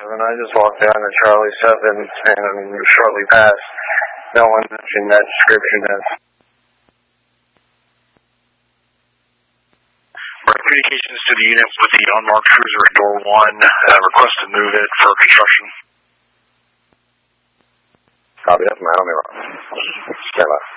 I just walked down to Charlie 7 and shortly past. No one mentioned that description as. Communications to the unit with the unmarked cruiser at door 1. Request to move it for construction. Copy that from Miami. Stand by.